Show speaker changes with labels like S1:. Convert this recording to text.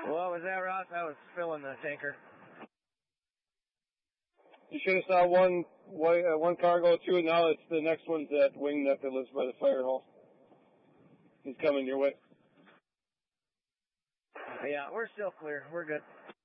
S1: What was that, Ross? I was filling the tanker.
S2: You should have saw one car go through, and now it's the next one's that wingnut that lives by the fire hall. He's coming your way.
S1: Yeah, we're still clear. We're good.